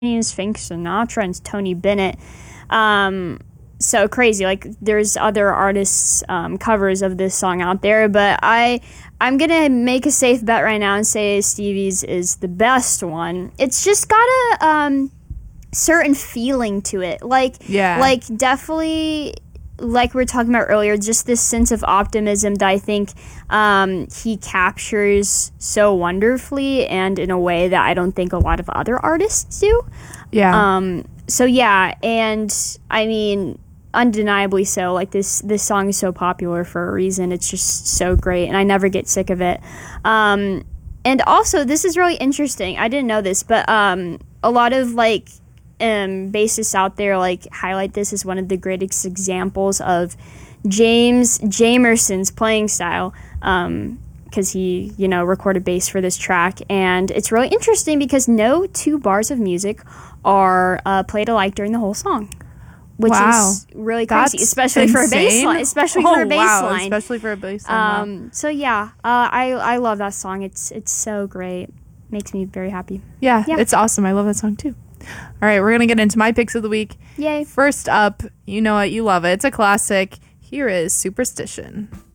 Frank Sinatra and Tony Bennett. So crazy. Like, there's other artists' covers of this song out there, but I'm gonna make a safe bet right now and say Stevie's is the best one. It's just got a certain feeling to it. Like definitely, like we were talking about earlier, just this sense of optimism that I think he captures so wonderfully and in a way that I don't think a lot of other artists do. So yeah, and I mean, undeniably so. Like, this song is so popular for a reason. It's just so great, and I never get sick of it. And also, this is really interesting. I didn't know this, but a lot of like bassists out there like highlight this as one of the greatest examples of James Jamerson's playing style, because he, recorded bass for this track. And it's really interesting because no two bars of music are played alike during the whole song, which is really crazy. That's especially insane. for a bass line. Especially for a bass line. Especially for a bass line. So yeah, I love that song. It's so great. Makes me very happy. Yeah, it's awesome. I love that song too. All right, we're gonna get into my picks of the week. Yay! First up, you know it, you love it. It's a classic. Here is Superstition.